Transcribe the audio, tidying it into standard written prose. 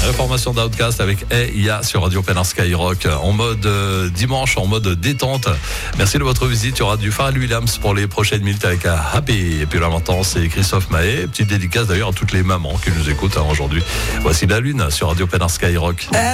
Information d'Outcast avec IA sur Radio Pénin Skyrock en mode dimanche, en mode détente. Merci de votre visite. Il y aura du Pharrell Williams pour les prochaines minutes avec un Happy. Et puis là maintenant, c'est Christophe Maé. Petite dédicace d'ailleurs à toutes les mamans qui nous écoutent aujourd'hui. Voici la lune sur Radio Pénin Skyrock.